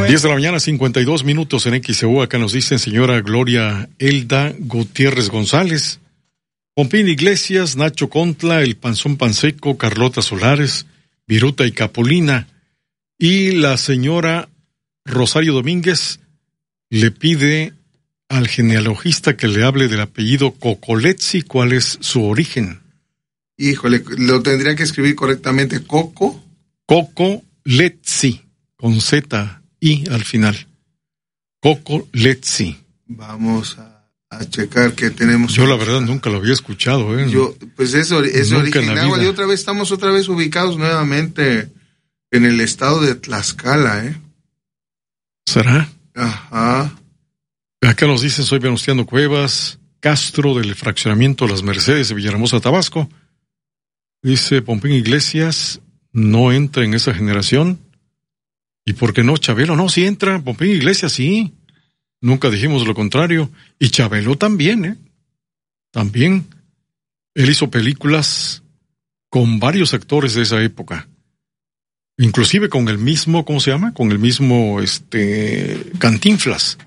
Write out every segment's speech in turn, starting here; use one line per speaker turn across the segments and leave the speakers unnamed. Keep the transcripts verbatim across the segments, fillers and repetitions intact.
diez de la mañana, cincuenta y dos minutos en X C U. Acá nos dicen señora Gloria Elda Gutiérrez González, Pompín Iglesias, Nacho Contla, El Panzón Panseco, Carlota Solares, Viruta y Capulina. Y la señora Rosario Domínguez le pide al genealogista que le hable del apellido Cocoletzi, ¿cuál es su origen?
Híjole, lo tendría que escribir correctamente, Coco.
Cocoletzi, con Z I al final. Cocoletzi.
Vamos a, a checar que tenemos.
Yo la verdad nunca lo había escuchado, ¿eh?
Yo, pues es, es original, y otra vez estamos otra vez ubicados nuevamente en el estado de Tlaxcala, ¿eh?
¿Será?
Ajá.
Acá nos dicen, soy Venustiano Cuevas Castro del fraccionamiento Las Mercedes de Villahermosa, Tabasco. Dice Pompín Iglesias, no entra en esa generación. ¿Y por qué no? Chabelo, no, sí entra. Pompín Iglesias, sí. Nunca dijimos lo contrario. Y Chabelo también, ¿eh? También. Él hizo películas con varios actores de esa época. Inclusive con el mismo, ¿cómo se llama? Con el mismo, este, Cantinflas.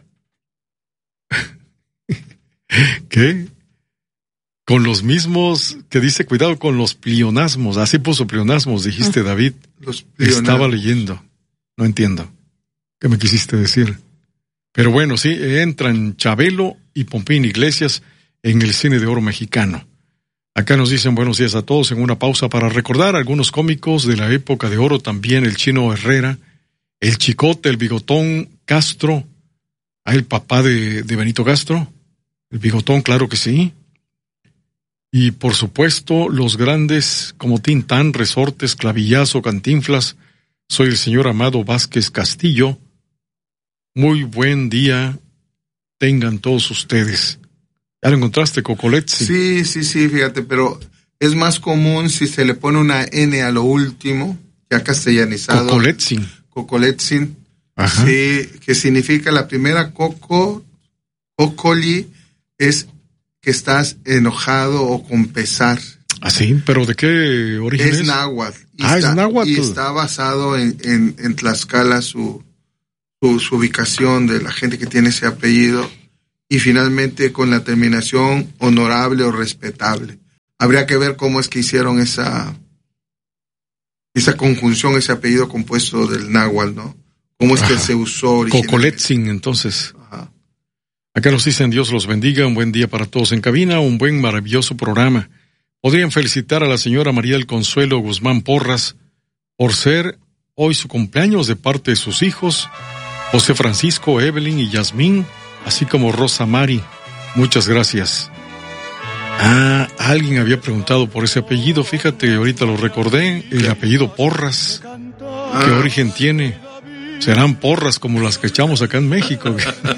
¿Qué? Con los mismos, que dice, cuidado con los pleonasmos. Así puso pleonasmos, dijiste, David.
Los pleonasmos.
Estaba leyendo. No entiendo. ¿Qué me quisiste decir? Pero bueno, sí, entran Chabelo y Pompín Iglesias en el cine de oro mexicano. Acá nos dicen buenos días a todos en una pausa para recordar algunos cómicos de la época de oro también, el Chino Herrera, el Chicote, el Bigotón Castro, ah, el papá de, de Benito Castro, el Bigotón, claro que sí. Y por supuesto, los grandes como Tintán, Resortes, Clavillazo, Cantinflas. Soy el señor Amado Vázquez Castillo. Muy buen día tengan todos ustedes. ¿Ya lo encontraste, Cocoletzi?
Sí, sí, sí, fíjate, pero es más común si se le pone una N a lo último, ya castellanizado.
Cocoletzi.
Cocoletzi.
Ajá.
Sí, que significa la primera coco, cocoli, es que estás enojado o con pesar.
¿Ah, sí? ¿Pero de qué origen es?
Es náhuatl. Y
ah,
está,
es náhuatl.
Y está basado en, en, en Tlaxcala, su, su, su ubicación de la gente que tiene ese apellido. Y finalmente con la terminación honorable o respetable. Habría que ver cómo es que hicieron esa, esa conjunción, ese apellido compuesto del náhuatl, ¿no? Cómo es Ajá. que se usó originalmente.
Cocoletzin, entonces.
Ajá.
Acá nos dicen, Dios los bendiga, un buen día para todos en cabina, un buen maravilloso programa. Podrían felicitar a la señora María del Consuelo Guzmán Porras por ser hoy su cumpleaños de parte de sus hijos, José Francisco, Evelyn y Yasmín, así como Rosa Mari. Muchas gracias. Ah, alguien había preguntado por ese apellido, fíjate, ahorita lo recordé, el apellido Porras. Ah. ¿Qué origen tiene? Serán porras como las que echamos acá en México.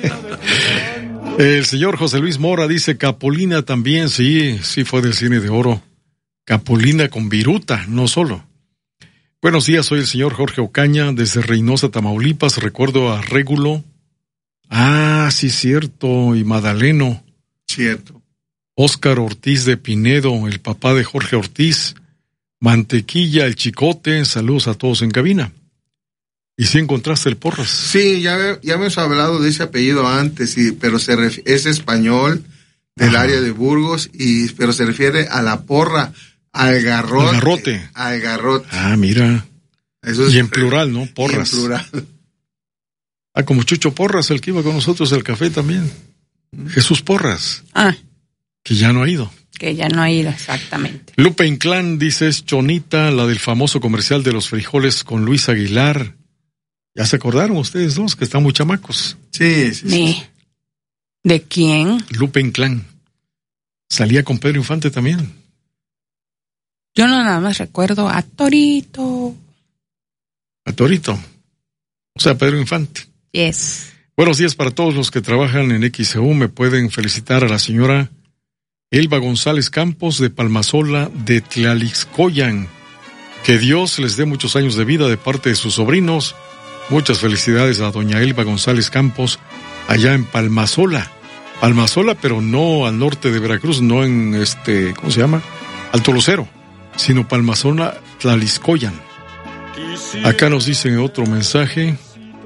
El señor José Luis Mora dice Capulina también, sí, sí fue del cine de oro. Capulina con Viruta, no solo. Buenos días, soy el señor Jorge Ocaña, desde Reynosa, Tamaulipas. Recuerdo a Régulo. Ah, sí, cierto, y Madaleno.
Cierto.
Óscar Ortiz de Pinedo, el papá de Jorge Ortiz. Mantequilla, el Chicote, saludos a todos en cabina. ¿Y si encontraste el Porras?
Sí, ya, ya hemos hablado de ese apellido antes, sí, pero se ref- es español, del Ajá. área de Burgos, y pero se refiere a la porra, al garrote.
Al garrote.
Al garrote.
Ah, mira.
Eso es,
y en plural, ¿no? Porras.
En plural.
Ah, como Chucho Porras, el que iba con nosotros al café también. Mm. Jesús Porras.
Ah.
Que ya no ha ido.
Que ya no ha ido, exactamente.
Lupe Inclán dice, es Chonita, la del famoso comercial de los frijoles con Luis Aguilar. ¿Ya se acordaron ustedes dos que están muy chamacos?
Sí, sí, sí.
sí. ¿De quién?
Lupe Inclán. Salía con Pedro Infante también.
Yo no nada más recuerdo a Torito.
A Torito. O sea, Pedro Infante.
Yes.
Buenos días para todos los que trabajan en X C U. Me pueden felicitar a la señora Elba González Campos de Palmasola de Tlalixcoyan. Que Dios les dé muchos años de vida de parte de sus sobrinos. Muchas felicidades a doña Elba González Campos, allá en Palmasola. Palmasola, pero no al norte de Veracruz, no en este, ¿cómo se llama? Alto Lucero, sino Palmasola, Tlalixcoyan. Acá nos dicen otro mensaje.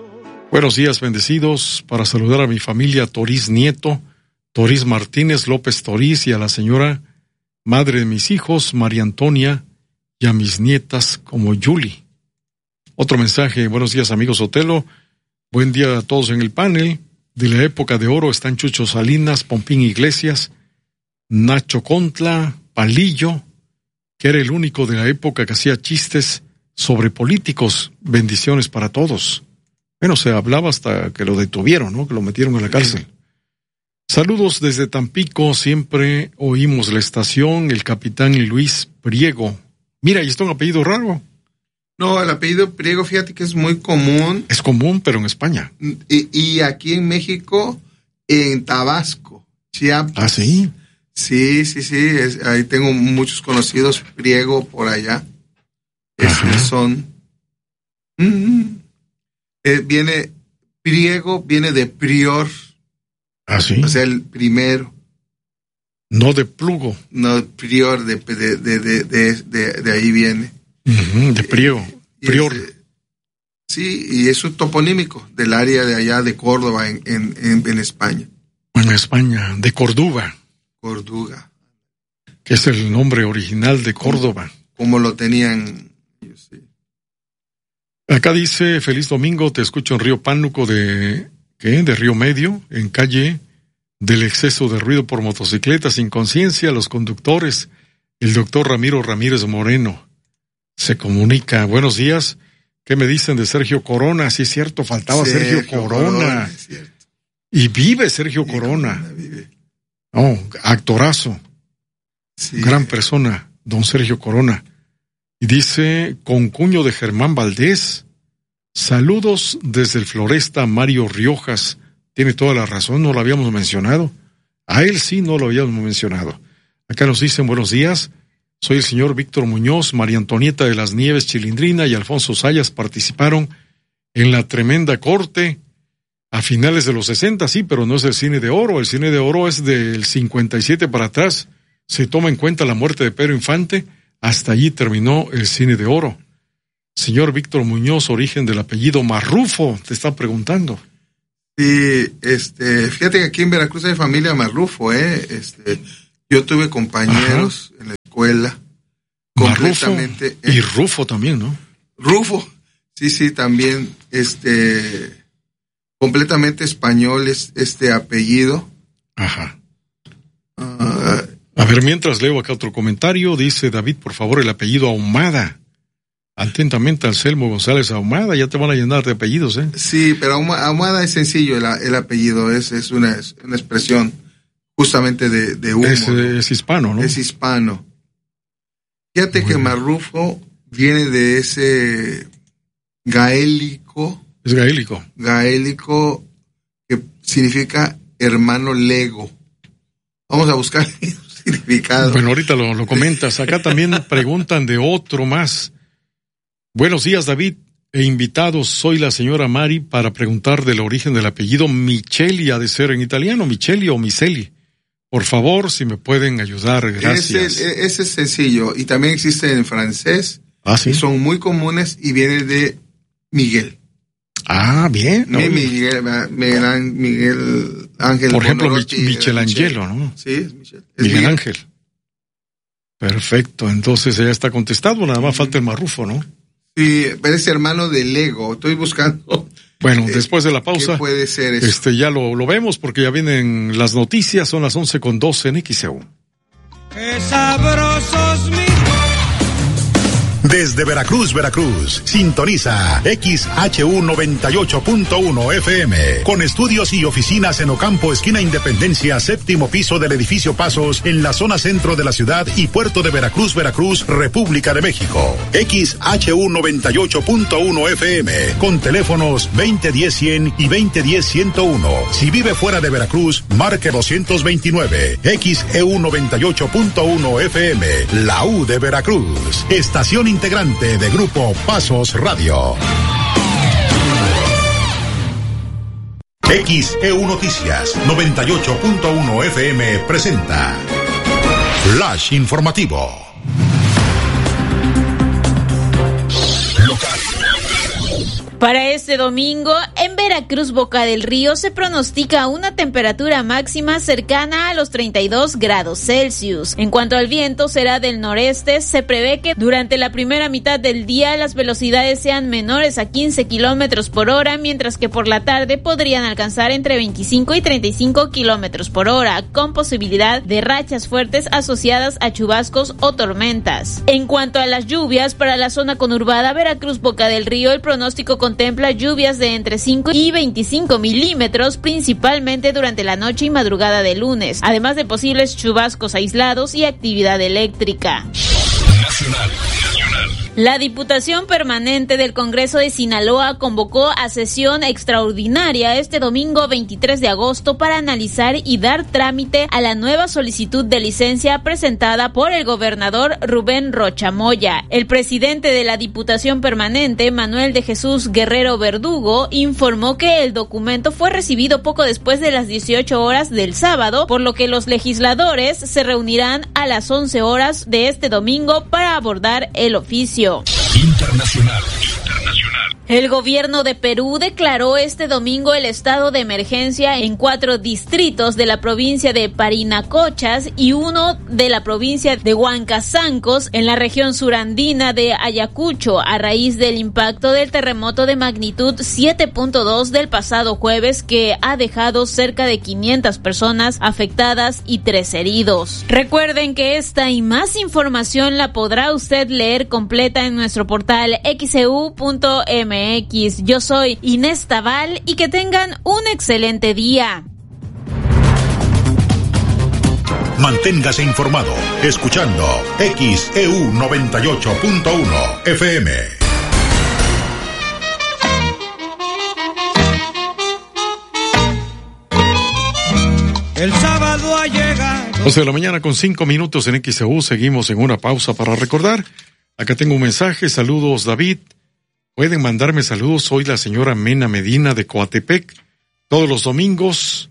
Buenos días, bendecidos, para saludar a mi familia Toriz Nieto, Toriz Martínez, López Toriz, y a la señora madre de mis hijos, María Antonia, y a mis nietas como Yuli. Otro mensaje: buenos días, amigos Sotelo, buen día a todos en el panel. De la época de oro están Chucho Salinas, Pompín Iglesias, Nacho Contla, Palillo, que era el único de la época que hacía chistes sobre políticos. Bendiciones para todos. Bueno, se hablaba hasta que lo detuvieron, ¿no? Que lo metieron en la cárcel. Saludos desde Tampico, siempre oímos la estación, el capitán Luis Priego. Mira, y esto es un apellido raro.
No, el apellido Priego, fíjate que es muy común.
Es común, pero en España.
Y, y aquí en México, en Tabasco, Chiapas.
¿Ah, sí?
Sí, sí, sí, es, ahí tengo muchos conocidos Priego por allá. Es, son... Mm, eh, viene, Priego viene de prior.
¿Ah, sí?
O sea, el primero.
No de plugo.
No, prior, de, de, de, de, de, de, de ahí viene.
Uh-huh, de priego,
y
prior.
Es, sí, y es un toponímico del área de allá de Córdoba, en, en, en, en España.
En España, de Córdoba.
Córdoba.
Que es el nombre original de Córdoba.
Como lo tenían ellos, sí.
Acá dice: feliz domingo, te escucho en Río Pánuco de, ¿qué? De Río Medio, en calle del exceso de ruido por motocicletas, inconsciencia, los conductores. El doctor Ramiro Ramírez Moreno se comunica. Buenos días, ¿qué me dicen de Sergio Corona? Sí, es cierto, faltaba Sergio, Sergio Corona. Corona es cierto. Y vive Sergio sí, Corona. Vive. Oh, actorazo. Sí. Gran persona, don Sergio Corona. Y dice: concuño de Germán Valdés, saludos desde el Floresta Mario Riojas. Tiene toda la razón, no lo habíamos mencionado. A él sí no lo habíamos mencionado. Acá nos dicen: buenos días, soy el señor Víctor Muñoz, María Antonieta de las Nieves Chilindrina y Alfonso Sayas participaron en la tremenda corte a finales de los sesenta, sí, pero no es el cine de oro. El cine de oro es del cincuenta y siete para atrás. Se toma en cuenta la muerte de Pedro Infante. Hasta allí terminó el cine de oro. Señor Víctor Muñoz, origen del apellido Marrufo, te está preguntando.
Sí, este, fíjate que aquí en Veracruz hay familia Marrufo, ¿eh? Este, yo tuve compañeros Ajá. en la escuela.
Completamente. ¿eh? Y Rufo también, ¿no?
Rufo, sí, sí, también, este, completamente español es este apellido.
Ajá. Uh, A ver, mientras leo acá otro comentario, dice David, por favor, el apellido Ahumada. Atentamente, Anselmo González Ahumada, ya te van a llenar de apellidos, ¿eh?
Sí, pero Ahumada es sencillo, el, el apellido, es, es una, es una expresión justamente de, de humo.
Es, ¿no? es hispano, ¿no?
Es hispano. Fíjate Muy que bien. Marrufo viene de ese gaélico.
Es gaélico.
Gaélico, que significa hermano lego. Vamos a buscar el significado.
Bueno, ahorita lo, lo comentas. Acá también preguntan de otro más. Buenos días, David e invitados. Soy la señora Mari para preguntar del origen del apellido Micheli. Ha de ser en italiano, Micheli o Miseli. Por favor, si me pueden ayudar, gracias.
Ese, ese es sencillo. Y también existe en francés.
Ah, sí.
Son muy comunes y viene de Miguel.
Ah, bien.
No, Miguel, Miguel, Miguel Ángel.
Por ejemplo, Mich- Michelangelo, ¿no?
Sí, es Michel. Es
Miguel,
Miguel
Ángel. Perfecto, entonces ya está contestado, nada más mm. falta el Marrufo, ¿no?
Sí, pero es hermano de Lego, estoy buscando.
Bueno, eh, después de la pausa,
¿qué puede ser eso?
Este, ya lo, lo vemos porque ya vienen las noticias, son las once con doce en X E U.
¡Qué sabrosos mis!
Desde Veracruz, Veracruz, sintoniza X H U noventa y ocho punto uno F M, con estudios y oficinas en Ocampo, esquina Independencia, séptimo piso del edificio Pasos, en la zona centro de la ciudad y puerto de Veracruz, Veracruz, República de México. X H U noventa y ocho punto uno F M, con teléfonos veinte diez cien y veinte diez ciento uno. Si vive fuera de Veracruz, marque doscientos veintinueve. X E U noventa y ocho punto uno F M, la U de Veracruz. Estación integrante de Grupo Pasos Radio. X E U Noticias noventa y ocho punto uno F M presenta Flash Informativo. Local.
Para este domingo, en Veracruz, Boca del Río, se pronostica una temperatura máxima cercana a los treinta y dos grados Celsius. En cuanto al viento, será del noreste. Se prevé que durante la primera mitad del día las velocidades sean menores a quince kilómetros por hora, mientras que por la tarde podrían alcanzar entre veinticinco y treinta y cinco kilómetros por hora, con posibilidad de rachas fuertes asociadas a chubascos o tormentas. En cuanto a las lluvias, para la zona conurbada Veracruz, Boca del Río, el pronóstico contempla lluvias de entre cinco y veinticinco milímetros, principalmente durante la noche y madrugada de lunes, además de posibles chubascos aislados y actividad eléctrica.
Nacional.
La Diputación Permanente del Congreso de Sinaloa convocó a sesión extraordinaria este domingo veintitrés de agosto para analizar y dar trámite a la nueva solicitud de licencia presentada por el gobernador Rubén Rocha Moya. El presidente de la Diputación Permanente, Manuel de Jesús Guerrero Verdugo, informó que el documento fue recibido poco después de las dieciocho horas del sábado, por lo que los legisladores se reunirán a las once horas de este domingo para abordar el oficio.
Internacional. Internacional.
El gobierno de Perú declaró este domingo el estado de emergencia en cuatro distritos de la provincia de Parinacochas y uno de la provincia de Huancazancos en la región surandina de Ayacucho, a raíz del impacto del terremoto de magnitud siete punto dos del pasado jueves, que ha dejado cerca de quinientas personas afectadas y tres heridos. Recuerden que esta y más información la podrá usted leer completa en nuestro portal x e u punto m x. Yo soy Inés Tabal y que tengan un excelente día.
Manténgase informado escuchando X E U noventa y ocho punto uno F M.
El sábado ha llegado.
once de la mañana con cinco minutos en X E U. Seguimos en una pausa para recordar. Acá tengo un mensaje. Saludos, David. Pueden mandarme saludos. Soy la señora Mena Medina de Coatepec. Todos los domingos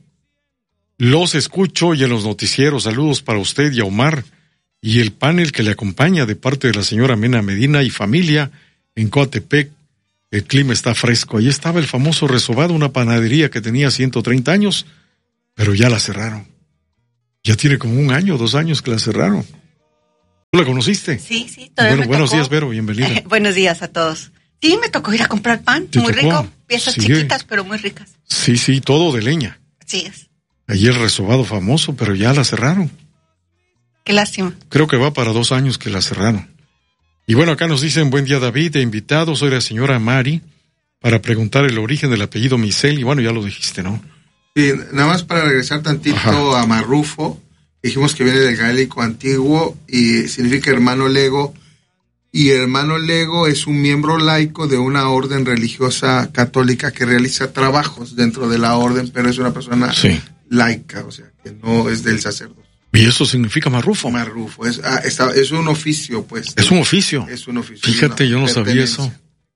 los escucho y en los noticieros. Saludos para usted y a Omar y el panel que le acompaña de parte de la señora Mena Medina y familia en Coatepec. El clima está fresco. Ahí estaba el famoso Resobado, una panadería que tenía ciento treinta años, pero ya la cerraron. Ya tiene como un año, dos años que la cerraron. ¿Tú la conociste?
Sí, sí, todavía
Bueno,
me
buenos
tocó.
días, Vero, bienvenida.
Eh, buenos días a todos. Sí, me tocó ir a comprar pan,
¿Te
muy
tocó?
rico, piezas
Sí.
chiquitas pero muy ricas.
Sí, sí, todo de leña.
Así es.
Allí el Resobado famoso, pero ya la cerraron.
Qué lástima.
Creo que va para dos años que la cerraron. Y bueno, acá nos dicen, buen día David, de invitado, soy la señora Mari, para preguntar el origen del apellido Misel, y bueno, ya lo dijiste, ¿no?
Sí, nada más para regresar tantito
Ajá.
a Marrufo, dijimos que viene del gaélico antiguo y significa hermano lego, y hermano lego es un miembro laico de una orden religiosa católica que realiza trabajos dentro de la orden, pero es una persona
Sí.
laica, o sea, que no es del sacerdote.
Y eso significa marrufo.
Marrufo, es, ah, está, es un oficio, pues.
Es un oficio.
Es un oficio.
Fíjate,
una
yo no sabía
pertenencia.
eso.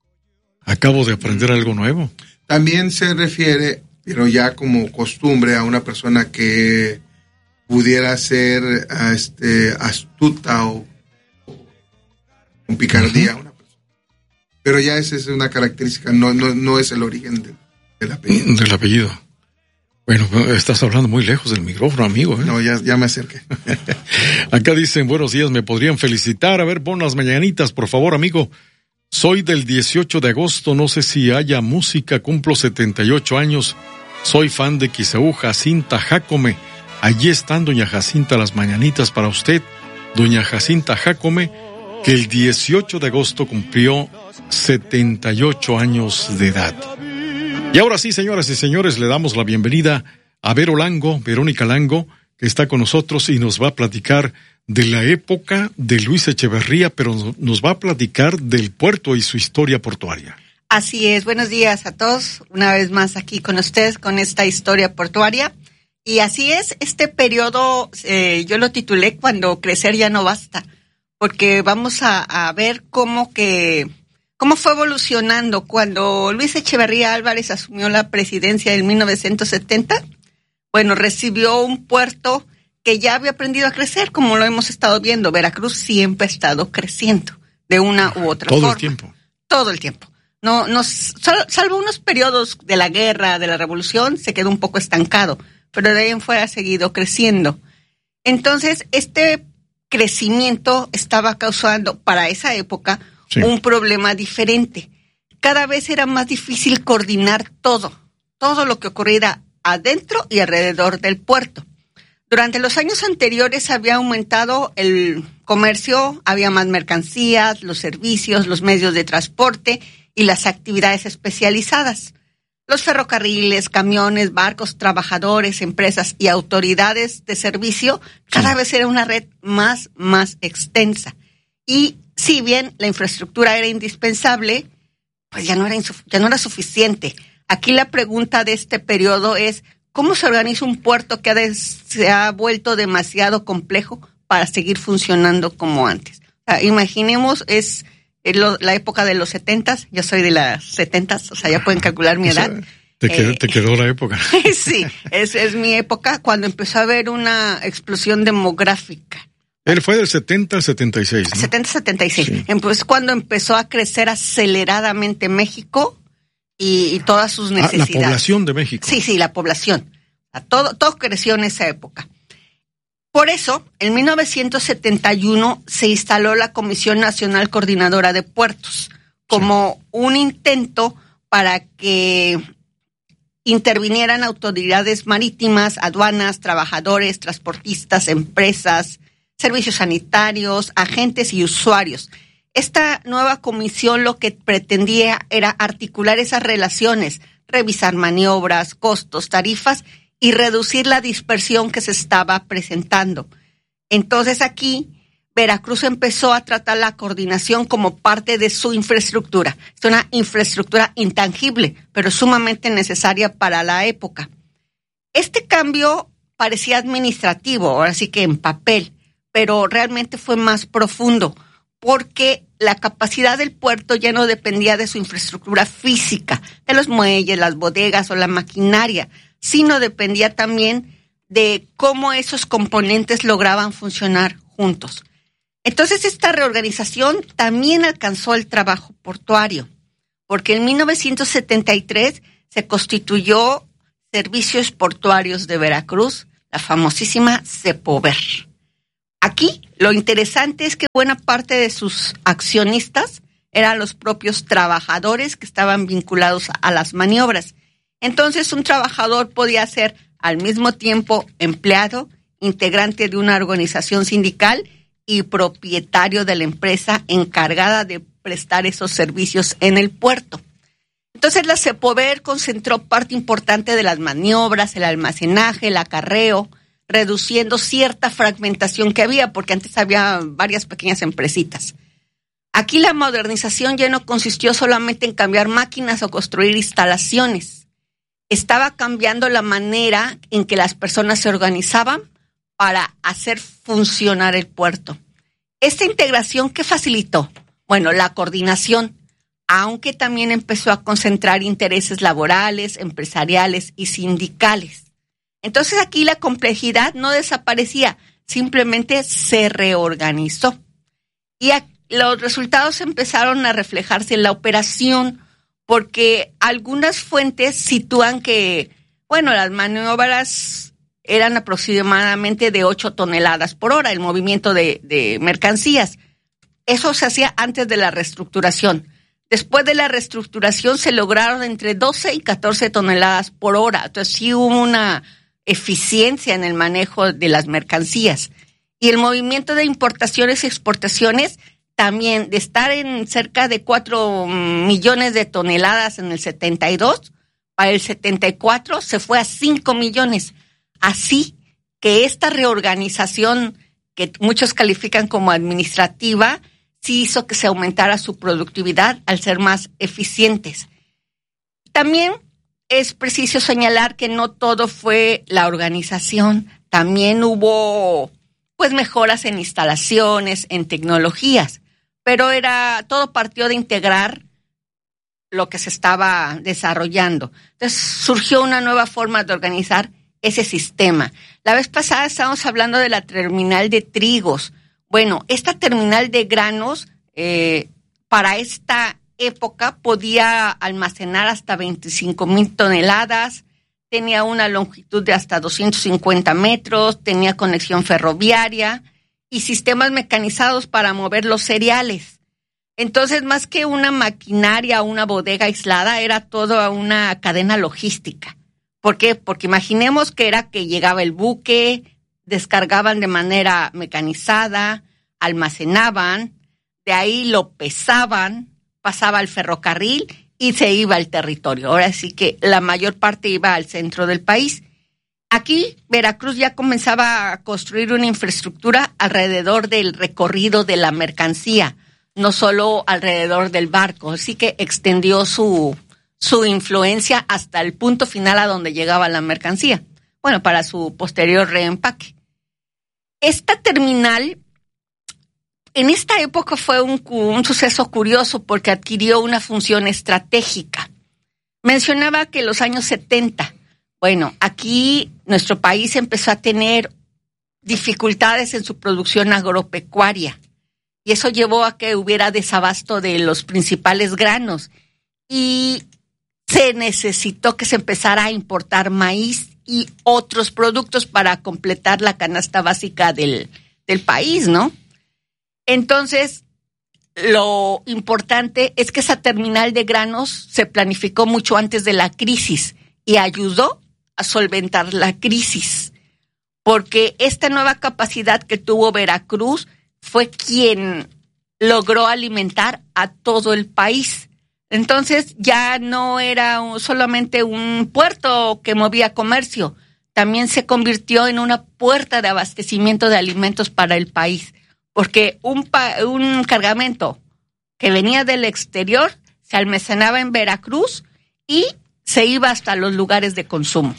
Acabo de aprender algo nuevo.
También se refiere, pero ya como costumbre, a una persona que pudiera ser ah, este, astuta o, o con picardía.
Uh-huh.
Una persona. Pero ya esa es una característica, no, no, no es el origen de, del apellido.
Del apellido. Bueno, estás hablando muy lejos del micrófono, amigo, ¿eh?
No, ya, ya me acerqué.
Acá dicen, buenos días, me podrían felicitar. A ver, pon las mañanitas, por favor, amigo. Soy del dieciocho de agosto, no sé si haya música, cumplo setenta y ocho años. Soy fan de X E U, Jacinta Jácome. Allí están, doña Jacinta, las mañanitas para usted. Doña Jacinta Jácome, que el dieciocho de agosto cumplió setenta y ocho años de edad. Y ahora sí, señoras y señores, le damos la bienvenida a Vero Lango, Verónica Lango, que está con nosotros y nos va a platicar de la época de Luis Echeverría, pero nos va a platicar del puerto y su historia portuaria.
Así es, buenos días a todos, una vez más aquí con ustedes con esta historia portuaria. Y así es, este periodo eh, yo lo titulé Cuando crecer ya no basta, porque vamos a, a ver cómo que... ¿Cómo fue evolucionando cuando Luis Echeverría Álvarez asumió la presidencia en mil novecientos setenta? Bueno, recibió un puerto que ya había aprendido a crecer, como lo hemos estado viendo. Veracruz siempre ha estado creciendo de una u otra
Todo
forma.
el tiempo.
Todo el tiempo. No, no, salvo unos periodos de la guerra, de la revolución, se quedó un poco estancado, pero de ahí en fuera ha seguido creciendo. Entonces, este crecimiento estaba causando, para esa época, sí, un problema diferente. Cada vez era más difícil coordinar todo, todo lo que ocurriera adentro y alrededor del puerto. Durante los años anteriores había aumentado el comercio, había más mercancías, los servicios, los medios de transporte y las actividades especializadas. Los ferrocarriles, camiones, barcos, trabajadores, empresas y autoridades de servicio, cada sí. vez era una red más, más extensa. Y si bien la infraestructura era indispensable, pues ya no era, insuf- ya no era suficiente. Aquí la pregunta de este periodo es, ¿cómo se organiza un puerto que ha de, se ha vuelto demasiado complejo para seguir funcionando como antes? O sea, imaginemos, es... Lo, la época de los setentas, yo soy de las setentas, o sea, ya pueden calcular mi edad.
O sea, te, quedó, eh, te quedó la época.
Sí, es, es mi época cuando empezó a haber una explosión demográfica.
Él fue del setenta al setenta y seis, ¿no?
setenta, setenta y seis. Sí. Pues cuando empezó a crecer aceleradamente México y, y todas sus necesidades.
Ah, la población de México.
Sí, sí, la población. O sea, todo, todo creció en esa época. Por eso, en mil novecientos setenta y uno se instaló la Comisión Nacional Coordinadora de Puertos como sí. un intento para que intervinieran autoridades marítimas, aduanas, trabajadores, transportistas, empresas, servicios sanitarios, agentes y usuarios. Esta nueva comisión lo que pretendía era articular esas relaciones, revisar maniobras, costos, tarifas y reducir la dispersión que se estaba presentando. Entonces aquí Veracruz empezó a tratar la coordinación como parte de su infraestructura. Es una infraestructura intangible, pero sumamente necesaria para la época. Este cambio parecía administrativo, ahora sí que en papel, pero realmente fue más profundo, porque la capacidad del puerto ya no dependía de su infraestructura física, de los muelles, las bodegas o la maquinaria, sino dependía también de cómo esos componentes lograban funcionar juntos. Entonces, esta reorganización también alcanzó el trabajo portuario, porque en mil novecientos setenta y tres se constituyó Servicios Portuarios de Veracruz, la famosísima Sepover. Aquí, lo interesante es que buena parte de sus accionistas eran los propios trabajadores que estaban vinculados a las maniobras. Entonces, un trabajador podía ser al mismo tiempo empleado, integrante de una organización sindical y propietario de la empresa encargada de prestar esos servicios en el puerto. Entonces, la Sepover concentró parte importante de las maniobras, el almacenaje, el acarreo, reduciendo cierta fragmentación que había, porque antes había varias pequeñas empresitas. Aquí la modernización ya no consistió solamente en cambiar máquinas o construir instalaciones. Estaba cambiando la manera en que las personas se organizaban para hacer funcionar el puerto. Esta integración, ¿qué facilitó? Bueno, la coordinación, aunque también empezó a concentrar intereses laborales, empresariales y sindicales. Entonces aquí la complejidad no desaparecía, simplemente se reorganizó. Y a, los resultados empezaron a reflejarse en la operación, porque algunas fuentes sitúan que, bueno, las maniobras eran aproximadamente de ocho toneladas por hora, el movimiento de, de mercancías. Eso se hacía antes de la reestructuración. Después de la reestructuración se lograron entre doce y catorce toneladas por hora. Entonces sí hubo una eficiencia en el manejo de las mercancías. Y el movimiento de importaciones y exportaciones también, de estar en cerca de cuatro millones de toneladas en el setenta y dos, para el setenta y cuatro se fue a cinco millones. Así que esta reorganización, que muchos califican como administrativa, sí hizo que se aumentara su productividad al ser más eficientes. También es preciso señalar que no todo fue la organización, también hubo pues mejoras en instalaciones, en tecnologías, pero era todo partió de integrar lo que se estaba desarrollando. Entonces surgió una nueva forma de organizar ese sistema. La vez pasada estábamos hablando de la terminal de trigos. Bueno, esta terminal de granos, eh, para esta época podía almacenar hasta veinticinco mil toneladas, tenía una longitud de hasta doscientos cincuenta metros, tenía conexión ferroviaria y sistemas mecanizados para mover los cereales. Entonces, más que una maquinaria o una bodega aislada, era toda una cadena logística. ¿Por qué? Porque imaginemos que era que llegaba el buque, descargaban de manera mecanizada, almacenaban, de ahí lo pesaban, pasaba al ferrocarril y se iba al territorio. Ahora sí que la mayor parte iba al centro del país. Aquí, Veracruz ya comenzaba a construir una infraestructura alrededor del recorrido de la mercancía, no solo alrededor del barco, así que extendió su, su influencia hasta el punto final a donde llegaba la mercancía, bueno, para su posterior reempaque. Esta terminal, en esta época fue un, un suceso curioso porque adquirió una función estratégica. Mencionaba que en los años setenta, bueno, aquí nuestro país empezó a tener dificultades en su producción agropecuaria. Y eso llevó a que hubiera desabasto de los principales granos. Y se necesitó que se empezara a importar maíz y otros productos para completar la canasta básica del, del país, ¿no? Entonces, lo importante es que esa terminal de granos se planificó mucho antes de la crisis y ayudó a solventar la crisis. Porque esta nueva capacidad que tuvo Veracruz fue quien logró alimentar a todo el país. Entonces ya no era solamente un puerto que movía comercio, también se convirtió en una puerta de abastecimiento de alimentos para el país, porque un, pa- un cargamento que venía del exterior se almacenaba en Veracruz y se iba hasta los lugares de consumo.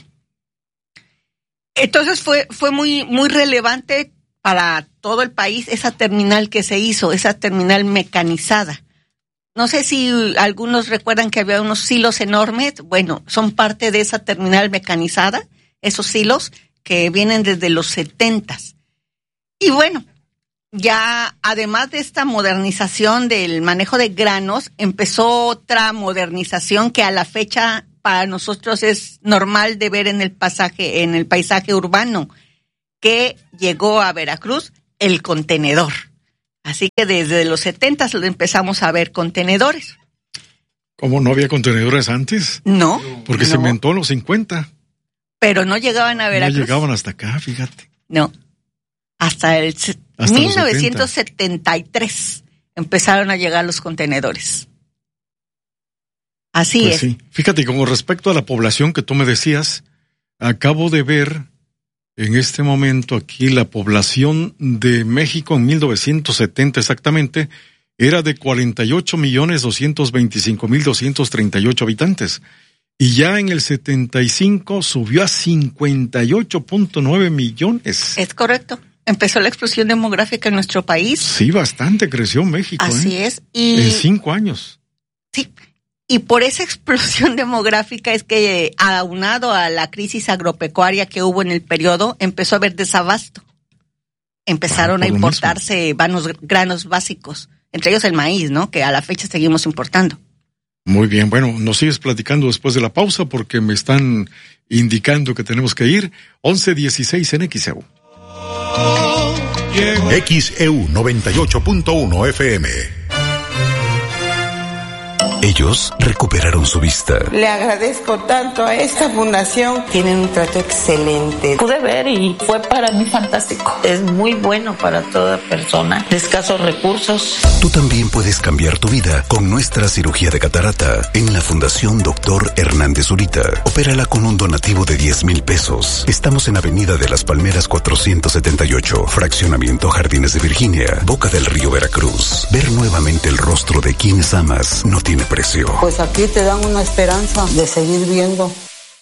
Entonces fue, fue muy, muy relevante para todo el país esa terminal que se hizo, esa terminal mecanizada. No sé si algunos recuerdan que había unos silos enormes. Bueno, son parte de esa terminal mecanizada, esos silos que vienen desde los setentas. Y bueno, ya además de esta modernización del manejo de granos, empezó otra modernización que a la fecha para nosotros es normal de ver en el pasaje, en el paisaje urbano, que llegó a Veracruz, el contenedor. Así que desde los setentas empezamos a ver contenedores.
¿Cómo no había contenedores antes?
No.
Porque
no.
se inventó en los cincuenta.
Pero no llegaban a Veracruz.
No llegaban hasta acá, fíjate.
No. Hasta el hasta mil novecientos setenta y tres empezaron a llegar los contenedores. Así
pues
es.
Sí. Fíjate, con respecto a la población que tú me decías, acabo de ver en este momento aquí la población de México en mil novecientos setenta exactamente era de cuarenta y ocho millones doscientos veinticinco mil doscientos treinta y ocho habitantes. Y ya en el setenta y cinco subió a cincuenta y ocho punto nueve millones.
Es correcto. Empezó la explosión demográfica en nuestro país.
Sí, bastante creció México.
Así
¿eh?
es. Y
en cinco años.
Sí. Y por esa explosión demográfica es que, aunado a la crisis agropecuaria que hubo en el periodo, empezó a haber desabasto. Empezaron ah, a importarse vanos, granos básicos, entre ellos el maíz, ¿no? Que a la fecha seguimos importando.
Muy bien, bueno, nos sigues platicando después de la pausa porque me están indicando que tenemos que ir. once dieciséis en X E U.
X E U noventa y ocho punto uno F M. Ellos recuperaron su vista.
Le agradezco tanto a esta fundación. Tienen un trato excelente.
Pude ver y fue para mí fantástico. Es muy bueno para toda persona de escasos recursos.
Tú también puedes cambiar tu vida con nuestra cirugía de catarata en la Fundación Doctor Hernández Zurita. Opérala con un donativo de diez mil pesos. Estamos en Avenida de las Palmeras cuatrocientos setenta y ocho, Fraccionamiento Jardines de Virginia, Boca del Río, Veracruz. Ver nuevamente el rostro de quienes amas no tiene precio.
Pues aquí te dan una esperanza de seguir viendo.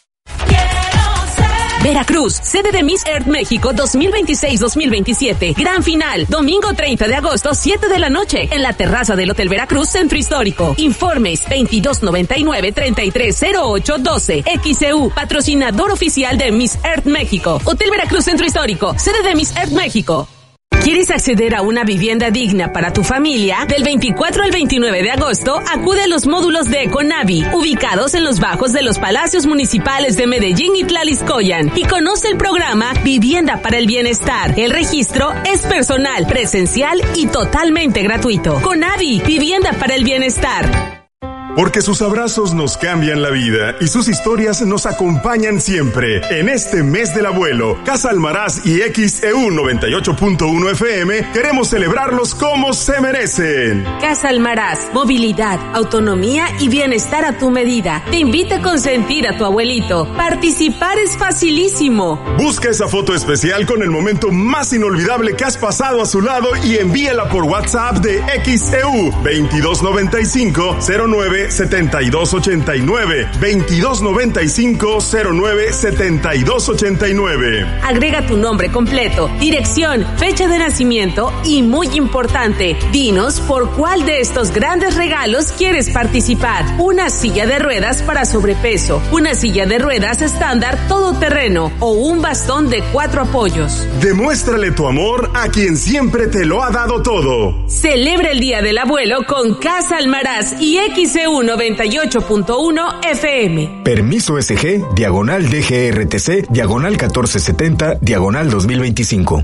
Veracruz, sede de Miss Earth México dos mil veintiséis dos mil veintisiete. Gran final, domingo treinta de agosto, siete de la noche, en la terraza del Hotel Veracruz, Centro Histórico. Informes veintidós noventa y nueve treinta y tres cero ocho doce. X E U, patrocinador oficial de Miss Earth México. Hotel Veracruz, Centro Histórico, sede de Miss Earth México. ¿Quieres acceder a una vivienda digna para tu familia? Del veinticuatro al veintinueve de agosto, acude a los módulos de Econavi, ubicados en los bajos de los palacios municipales de Medellín y Tlaliscoyan, y conoce el programa Vivienda para el Bienestar. El registro es personal, presencial y totalmente gratuito. Conavi, Vivienda para el Bienestar.
Porque sus abrazos nos cambian la vida y sus historias nos acompañan siempre. En este mes del abuelo, Casa Almaraz y X E U noventa y ocho punto uno F M queremos celebrarlos como se merecen.
Casa Almaraz, movilidad, autonomía y bienestar a tu medida. Te invita a consentir a tu abuelito. Participar es facilísimo.
Busca esa foto especial con el momento más inolvidable que has pasado a su lado y envíala por WhatsApp de X E U veintidós noventa y cinco cero nueve setenta y dos ochenta y nueve, veintidós noventa y cinco cero nueve setenta y dos ochenta y nueve.
Agrega tu nombre completo, dirección, fecha de nacimiento y, muy importante, dinos por cuál de estos grandes regalos quieres participar. Una silla de ruedas para sobrepeso, una silla de ruedas estándar todoterreno o un bastón de cuatro apoyos.
Demuéstrale tu amor a quien siempre te lo ha dado todo.
Celebra el Día del Abuelo con Casa Almaraz y X E U noventa y ocho punto uno F M.
Permiso S G, diagonal D G R T C, diagonal catorce setenta, diagonal dos mil veinticinco.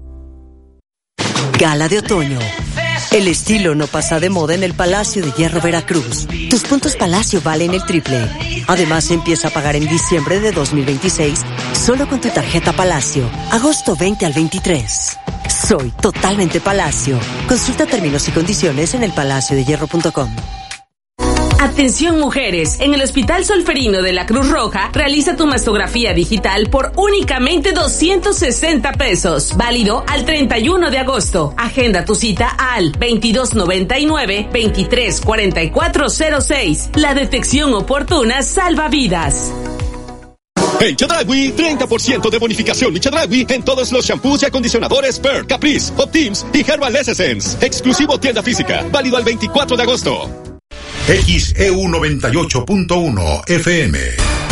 Gala de otoño. El estilo no pasa de moda en el Palacio de Hierro Veracruz. Tus puntos Palacio valen el triple. Además, empieza a pagar en diciembre de dos mil veintiséis solo con tu tarjeta Palacio. Agosto veinte al veintitrés. Soy totalmente Palacio. Consulta términos y condiciones en el palacio de hierro punto com.
Atención mujeres, en el Hospital Solferino de la Cruz Roja realiza tu mastografía digital por únicamente doscientos sesenta pesos, válido al treinta y uno de agosto. Agenda tu cita al veintidós noventa y nueve, veintitrés cuarenta y cuatro cero seis. La detección oportuna salva vidas.
En Chedraui, treinta por ciento de bonificación y Chedraui en todos los shampoos y acondicionadores Per, Caprice, Optims y Herbal Essence. Exclusivo tienda física, válido al veinticuatro de agosto.
X E U noventa y ocho punto uno F M.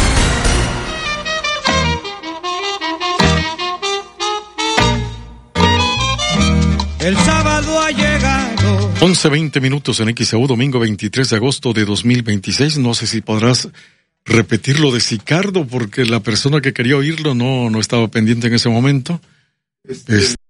El sábado ha llegado.
once veinte minutos en X E U, domingo veintitrés de agosto de dos mil veintiséis. No sé si podrás repetir lo de Sicardo, porque la persona que quería oírlo no, no estaba pendiente en ese momento.
Este,